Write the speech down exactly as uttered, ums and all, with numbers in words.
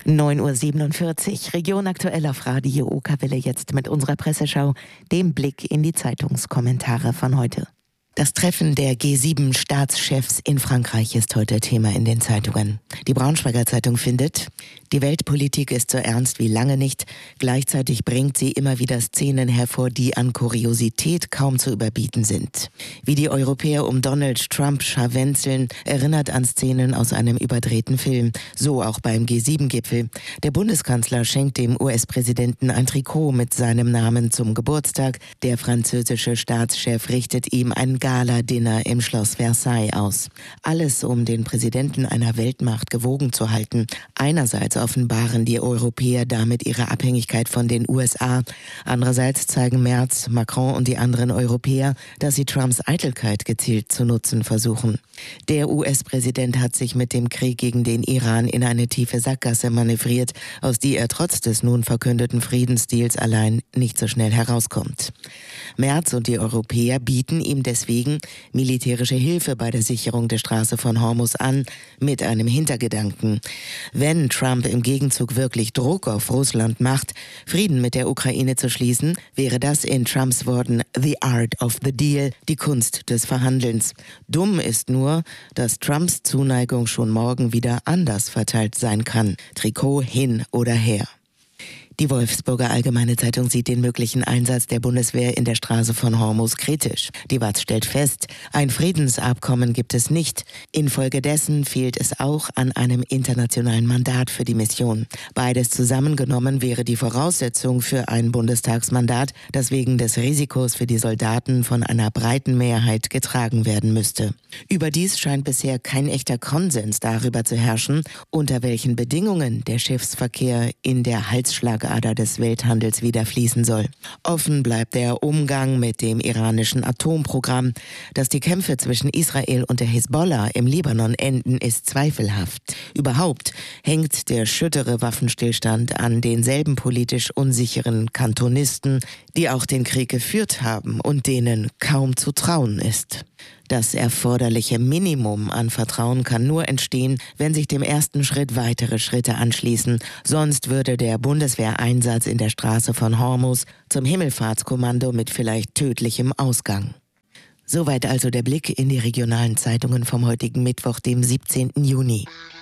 neun Uhr siebenundvierzig, Region aktuell auf Radio Okerwelle, jetzt mit unserer Presseschau, dem Blick in die Zeitungskommentare von heute. Das Treffen der G sieben Staatschefs in Frankreich ist heute Thema in den Zeitungen. Die Braunschweiger Zeitung findet, die Weltpolitik ist so ernst wie lange nicht. Gleichzeitig bringt sie immer wieder Szenen hervor, die an Kuriosität kaum zu überbieten sind. Wie die Europäer um Donald Trump scharwenzeln, erinnert an Szenen aus einem überdrehten Film. So auch beim G sieben Gipfel. Der Bundeskanzler schenkt dem U S-Präsidenten ein Trikot mit seinem Namen zum Geburtstag. Der französische Staatschef richtet ihm ein Gala-Dinner im Schloss Versailles aus. Alles, um den Präsidenten einer Weltmacht gewogen zu halten. Einerseits offenbaren die Europäer damit ihre Abhängigkeit von den U S A. Andererseits zeigen Merz, Macron und die anderen Europäer, dass sie Trumps Eitelkeit gezielt zu nutzen versuchen. Der U S-Präsident hat sich mit dem Krieg gegen den Iran in eine tiefe Sackgasse manövriert, aus die er trotz des nun verkündeten Friedensdeals allein nicht so schnell herauskommt. Merz und die Europäer bieten ihm deswegen militärische Hilfe bei der Sicherung der Straße von Hormuz an, mit einem Hintergedanken. Wenn Trump im Gegenzug wirklich Druck auf Russland macht, Frieden mit der Ukraine zu schließen, wäre das in Trumps Worten the art of the deal, die Kunst des Verhandelns. Dumm ist nur, dass Trumps Zuneigung schon morgen wieder anders verteilt sein kann. Trikot hin oder her. Die Wolfsburger Allgemeine Zeitung sieht den möglichen Einsatz der Bundeswehr in der Straße von Hormuz kritisch. Die W A Z stellt fest, ein Friedensabkommen gibt es nicht. Infolgedessen fehlt es auch an einem internationalen Mandat für die Mission. Beides zusammengenommen wäre die Voraussetzung für ein Bundestagsmandat, das wegen des Risikos für die Soldaten von einer breiten Mehrheit getragen werden müsste. Überdies scheint bisher kein echter Konsens darüber zu herrschen, unter welchen Bedingungen der Schiffsverkehr in der Halsschlagader des Welthandels wieder fließen soll. Offen bleibt der Umgang mit dem iranischen Atomprogramm. Dass die Kämpfe zwischen Israel und der Hisbollah im Libanon enden, ist zweifelhaft. Überhaupt hängt der schüttere Waffenstillstand an denselben politisch unsicheren Kantonisten, die auch den Krieg geführt haben und denen kaum zu trauen ist. Das erforderliche Minimum an Vertrauen kann nur entstehen, wenn sich dem ersten Schritt weitere Schritte anschließen. Sonst würde der Bundeswehreinsatz in der Straße von Hormuz zum Himmelfahrtskommando mit vielleicht tödlichem Ausgang. Soweit also der Blick in die regionalen Zeitungen vom heutigen Mittwoch, dem siebzehnten Juni.